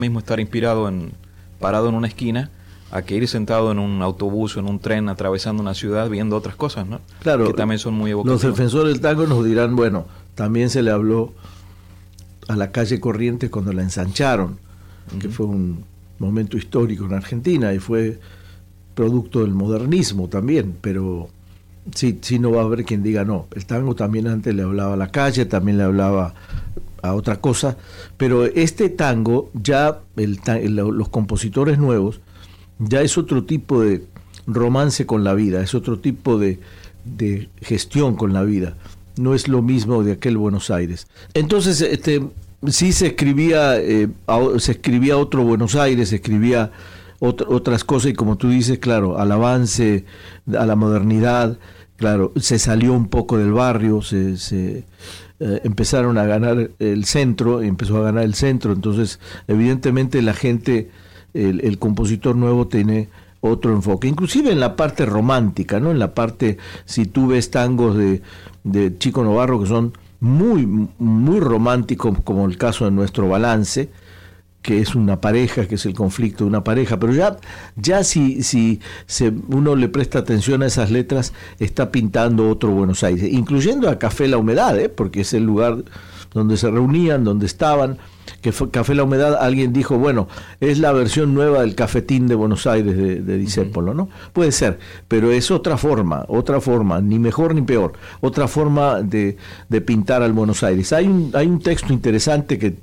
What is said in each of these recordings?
mismo estar parado en una esquina a que ir sentado en un autobús o en un tren atravesando una ciudad viendo otras cosas, ¿no? Claro, que también son muy evocativas. Los defensores del tango nos dirán, bueno, también se le habló a la calle Corrientes cuando la ensancharon, que fue un momento histórico en Argentina y fue producto del modernismo también, pero sí no va a haber quien diga no. El tango también antes le hablaba a la calle, también le hablaba a otra cosa, pero este tango ya los compositores nuevos ya es otro tipo de romance con la vida, es otro tipo de gestión con la vida, no es lo mismo de aquel Buenos Aires. Entonces sí se escribía otro Buenos Aires, se escribía otras cosas, y como tú dices, claro, al avance, a la modernidad, claro, se salió un poco del barrio, empezaron a ganar el centro, empezó a ganar el centro, entonces evidentemente la gente, el compositor nuevo tiene otro enfoque, inclusive en la parte romántica, ¿no? En la parte, si tú ves tangos de Chico Novarro que son muy, muy románticos, como el caso de Nuestro Balance, que es una pareja, que es el conflicto de una pareja, pero ya si uno le presta atención a esas letras, está pintando otro Buenos Aires, incluyendo a Café La Humedad, porque es el lugar donde se reunían, donde estaban, que fue Café La Humedad, alguien dijo, bueno, es la versión nueva del Cafetín de Buenos Aires de Discépolo, ¿no? Puede ser, pero es otra forma, ni mejor ni peor, otra forma de pintar al Buenos Aires. Hay un texto interesante que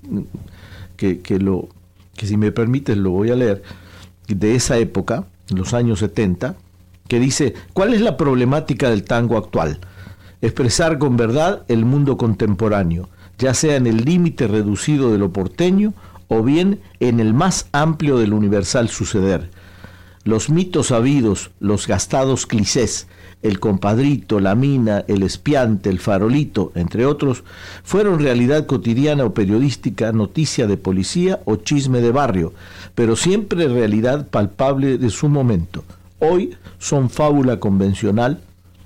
si me permites lo voy a leer, de esa época, los años 70, que dice, ¿cuál es la problemática del tango actual? Expresar con verdad el mundo contemporáneo, ya sea en el límite reducido de lo porteño o bien en el más amplio del universal suceder. Los mitos habidos, los gastados clichés, el compadrito, la mina, el espiante, el farolito, entre otros, fueron realidad cotidiana o periodística, noticia de policía o chisme de barrio, pero siempre realidad palpable de su momento. Hoy son fábula convencional